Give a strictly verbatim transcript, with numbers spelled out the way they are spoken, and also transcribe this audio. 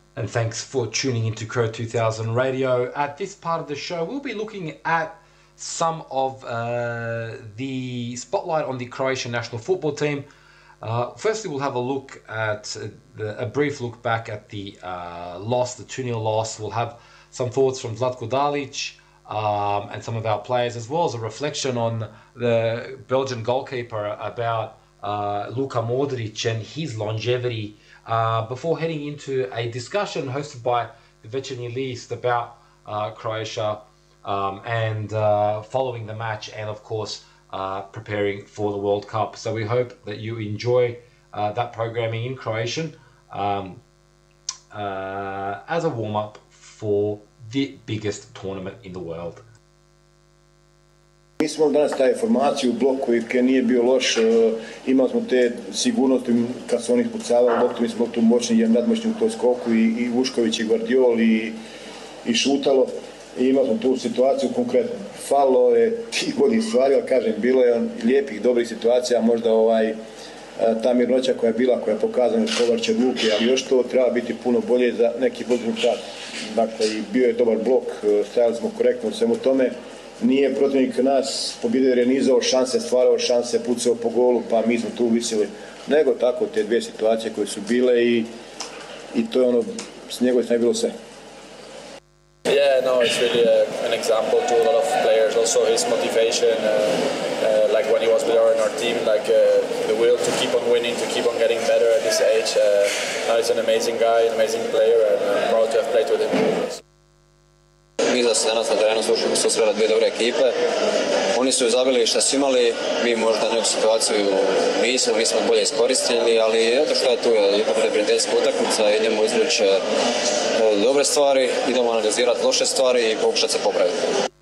And thanks for tuning into Crow two thousand Radio. At this part of the show, we'll be looking at some of uh, the spotlight on the Croatian national football team. Uh, firstly, we'll have a look at uh, the, a brief look back at the uh, loss, the two nil loss. We'll have some thoughts from Zlatko Dalic um, and some of our players, as well as a reflection on the Belgian goalkeeper about uh, Luka Modric and his longevity. Uh, before heading into a discussion hosted by the Večernji List about uh, Croatia um, and uh, following the match, and of course uh, preparing for the World Cup. So we hope that you enjoy uh, that programming in Croatian um, uh, as a warm-up for the biggest tournament in the world. Mi smo danas taj formaciju u bloku i nije bio loš, imali smo te sigurnosti kad su oni ispucavali loptu, mi smo tu moćni i nadmoćni u toj skoku i, i Vušković i Guardiol i, i Šutalo i imali smo tu situaciju konkretno. Falo je tih boljih stvari, ali kažem, bilo je lijepih, dobrih situacija, možda ovaj, ta mirnoća koja je bila, koja je pokazana od Kovarče Luke, ali još to treba biti puno bolje za neki bolji rezultat. Dakle, i bio je dobar blok, stajali smo korektno u svemu tome. Nije protivnik nas pobjedio jer je nizao šanse, stvarao šanse, pucao po golu, pa mi smo tu visili. Nego tako te dvije situacije koje su bile i, i to je ono, s njegove strane bilo sve. Yeah, no, it's really uh, an example to a lot of players. Also his motivation, uh, uh, like when he was with our, in our team, like uh, the will to keep on winning, to keep on getting better at this age. Uh, no, he's an amazing guy, an amazing player, and I'm proud to have played with him. Mi da se danas na terenu susrela dvije dobre ekipe. Oni su zabili šta su imali, mi možda neku situaciju nismo, mi smo bolje iskoristili, ali eto što je tu, ipak je prijateljska utakmica, idemo izvući dobre stvari, idemo analizirati loše stvari i pokušati se popraviti.